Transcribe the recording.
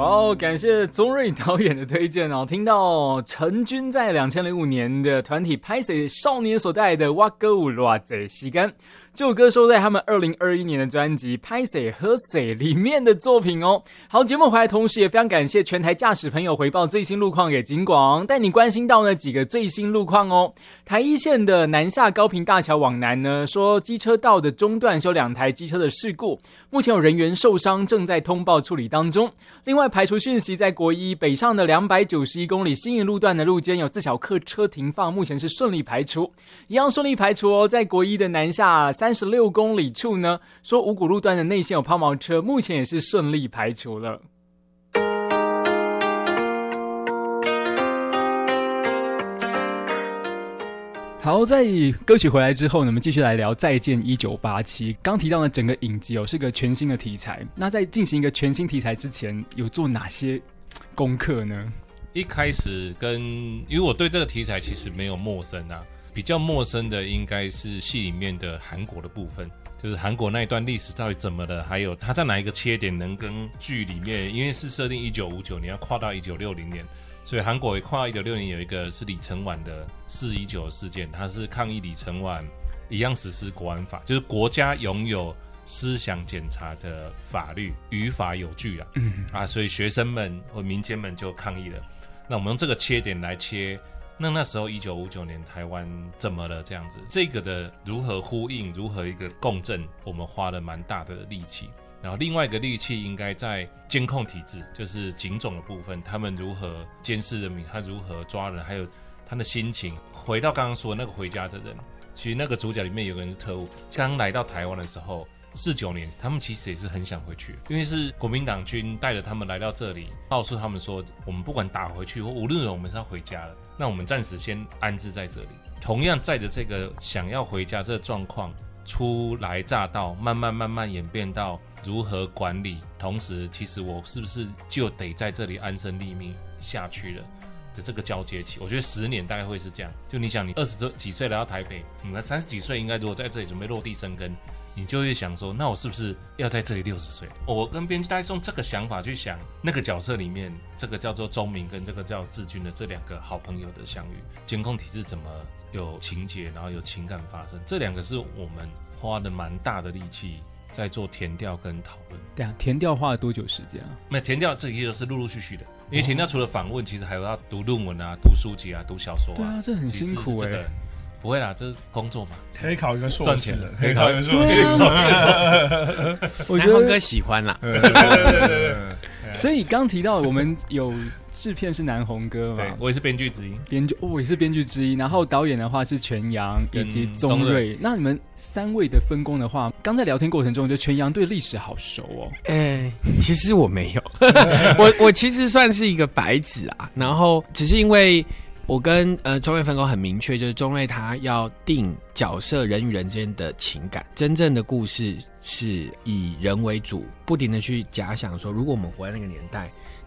哇哦，感谢宗瑞导演的推荐哦。听到陈君在2005年的团体拍摄少年所带来的《我还有偌多时间》，这首歌收在他们2021年的专辑《拍摄喝水》里面的作品哦。好，节目回来同时也非常感谢全台驾驶朋友回报最新路况给警广，带你关心到呢几个最新路况哦。台一线的南下高屏大桥往南呢，说机车道的中段有2台机车的事故，目前有人员受伤，正在通报处理当中。另外排除讯息，在国一北上的291公里新营路段的路肩有自小客车停放，目前是顺利排除，一样顺利排除哦。在国一的南下36公里处呢，说五股路段的内线有抛锚车，目前也是顺利排除了。好，在歌曲回来之后呢，我们继续来聊再见1987。刚提到的整个影集是个全新的题材，那在进行一个全新题材之前，有做哪些功课呢？ 一开始因为我对这个题材其实没有陌生啊，比较陌生的应该是戏里面的韩国的部分，就是韩国那一段历史到底怎么了，还有它在哪一个切点能跟剧里面，因为是设定1959年要跨到1960年。所以韩国也跨到1960年有一个是李承晚的419事件，它是抗议李承晚一样实施国安法，就是国家拥有思想检查的法律，于法有据啊。所以学生们或民间们就抗议了。那我们用这个切点来切，那时候1959年台湾怎么了这样子？这个的如何呼应，如何一个共振，我们花了蛮大的力气。然后另外一个利器应该在监控体制，就是警总的部分，他们如何监视人民，他如何抓人，还有他的心情。回到刚刚说的那个回家的人，其实那个主角里面有个人是特务，刚来到台湾的时候49年，他们其实也是很想回去，因为是国民党军带着他们来到这里，告诉他们说，我们不管打回去或无论如何我们是要回家了，那我们暂时先安置在这里。同样载着这个想要回家这个状况初来乍到，慢慢演变到如何管理，同时其实我是不是就得在这里安身立命下去了的这个交接期，我觉得10年大概会是这样。就你想，你20几岁来到台北，你30几岁应该如果在这里准备落地生根，你就会想说，那我是不是要在这里60岁？我跟编剧大概是用这个想法去想那个角色里面，这个叫做钟明跟这个叫志军的这2个好朋友的相遇，监控体制怎么有情节，然后有情感发生，这2个是我们花了蛮大的力气在做填调跟讨论。 对啊，填调花了多久时间啊？ 没有填调，这个是陆陆续续的，因为填调除了访问，其实还有要读论文啊、读书籍啊、读小说啊。 对啊，这很辛苦欸。 不会啦，这是工作嘛， 可以考一个硕士， 赚钱的， 可以考一个硕士。 我觉得哥喜欢啦。 对。 所以刚提到我们有制片是南宏哥嘛， 对，我也是编剧之一， 我也是编剧之一。然后导演的话是全阳以及宗瑞。那你们3位的分工的话，刚在聊天过程中，我觉得全阳对历史好熟哦。 其实我没有，我其实算是一个白纸啊。然后只是因为我跟钟瑞分工很明确，就是钟瑞他要定角色人与人之间的情感，真正的故事是以人为主，不停的去假想说，如果我们活在那个年代，